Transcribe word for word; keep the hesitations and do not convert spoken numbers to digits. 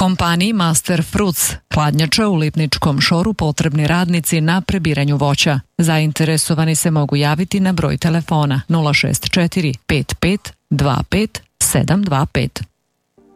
Kompaniji Master Fruits, hladnjača u Lipničkom šoru, potrebni radnici na prebiranju voća. Zainteresovani se mogu javiti na broj telefona nula šest četiri pet pet dva pet sedam dva pet.